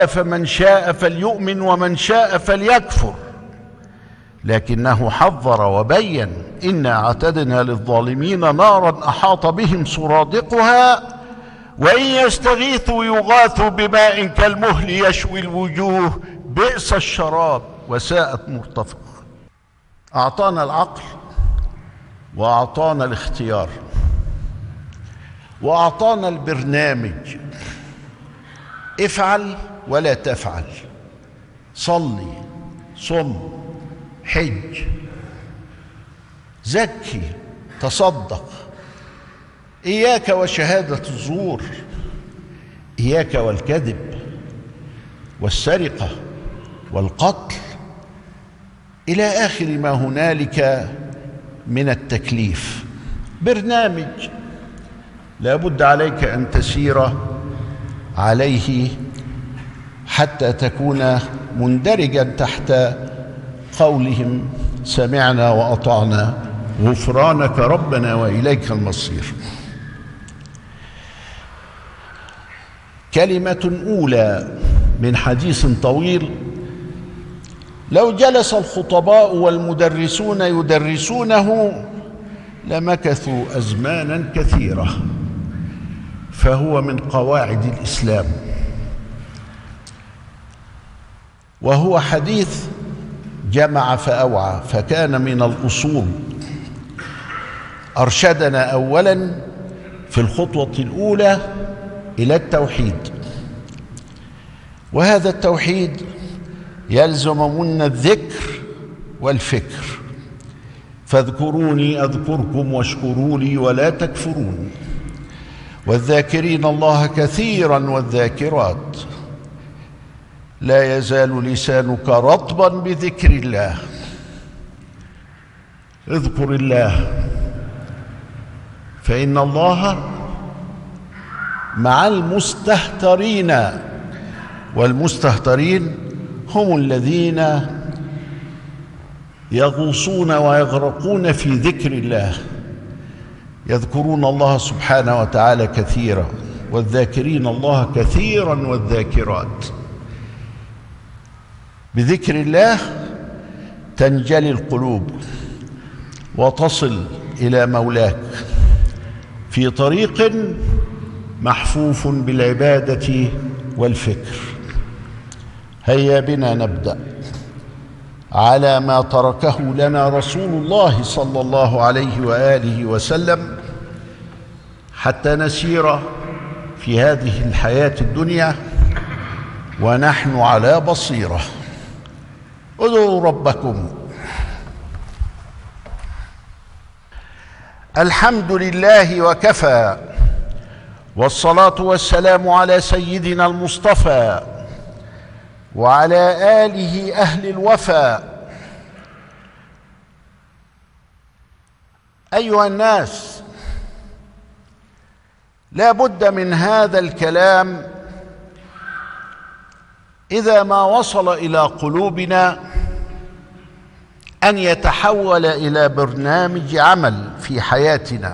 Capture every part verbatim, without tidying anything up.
فمن شاء فليؤمن ومن شاء فليكفر، لكنه حذر وبين: إنا اعتدنا للظالمين نارا أحاط بهم سرادقها وإن يستغيثوا يغاثوا بماء كالمهل يشوي الوجوه بئس الشراب وساءت مرتفقة. أعطانا العقل وأعطانا الاختيار وأعطانا البرنامج: افعل ولا تفعل، صلي، صم، حج، زكي، تصدق، إياك وشهادة الزور، إياك والكذب والسرقة والقتل، إلى آخر ما هنالك من التكليف. برنامج لا بد عليك أن تسير عليه حتى تكون مندرجا تحت قولهم: سمعنا وأطعنا غفرانك ربنا وإليك المصير. كلمة أولى من حديث طويل لو جلس الخطباء والمدرسون يدرسونه لمكثوا أزمانا كثيرة، فهو من قواعد الإسلام، وهو حديث جمع فأوعى، فكان من الأصول. أرشدنا أولا في الخطوة الأولى إلى التوحيد، وهذا التوحيد يلزم منا الذكر والفكر: فاذكروني أذكركم واشكروا لي ولا تكفرون. والذاكرين الله كثيرا والذاكرات لا يزال لسانك رطبا بذكر الله. اذكر الله فإن الله مع المستهترين، والمستهترين هم الذين يغوصون ويغرقون في ذكر الله، يذكرون الله سبحانه وتعالى كثيرا، والذاكرين الله كثيرا والذاكرات. بذكر الله تنجلي القلوب وتصل إلى مولاك في طريق محفوف بالعبادة والفكر. هيا بنا نبدأ على ما تركه لنا رسول الله صلى الله عليه وآله وسلم، حتى نسير في هذه الحياة الدنيا ونحن على بصيرة. ادعوا ربكم. الحمد لله وكفى، والصلاة والسلام على سيدنا المصطفى وعلى آله أهل الوفا. أيها الناس، لا بد من هذا الكلام إذا ما وصل إلى قلوبنا أن يتحول إلى برنامج عمل في حياتنا،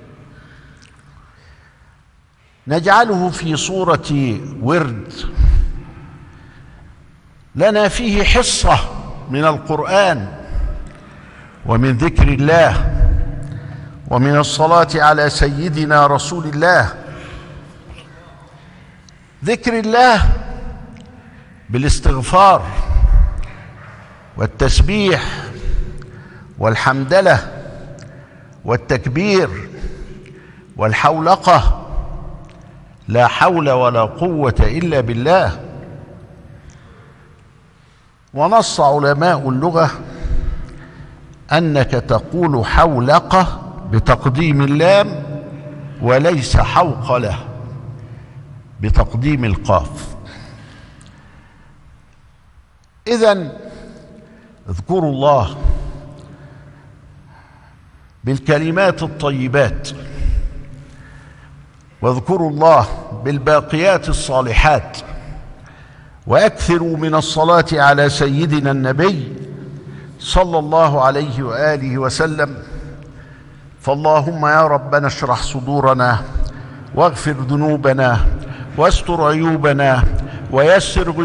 نجعله في صورة ورد لنا فيه حصة من القرآن ومن ذكر الله ومن الصلاة على سيدنا رسول الله. ذكر الله بالاستغفار والتسبيح والحمدلة والتكبير والحولقة، لا حول ولا قوة إلا بالله. ونص علماء اللغة أنك تقول حولقة بتقديم اللام وليس حوقلة بتقديم القاف. إذن اذكروا الله بالكلمات الطيبات، واذكروا الله بالباقيات الصالحات، وأكثروا من الصلاة على سيدنا النبي صلى الله عليه وآله وسلم. فاللهم يا ربنا اشرح صدورنا واغفر ذنوبنا واستر عيوبنا ويسر